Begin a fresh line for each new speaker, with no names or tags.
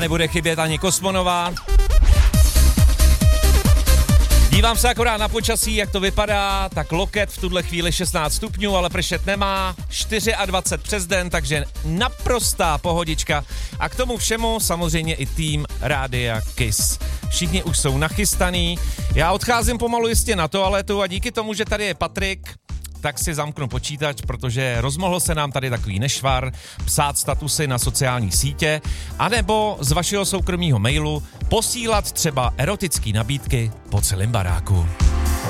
Nebude chybět ani Kosmonová. Dívám se akorát na počasí, jak to vypadá, tak Loket v tuhle chvíli 16 stupňů, ale pršet nemá, 24 přes den, takže naprostá pohodička. A k tomu všemu samozřejmě i tým Rádia Kiss. Všichni už jsou nachystaný, já odcházím pomalu jistě na toaletu a díky tomu, že tady je Patrik, tak si zamknu počítač, protože rozmohl se nám tady takový nešvar, psát statusy na sociální sítě, anebo z vašeho soukromého mailu posílat třeba erotické nabídky po celém baráku.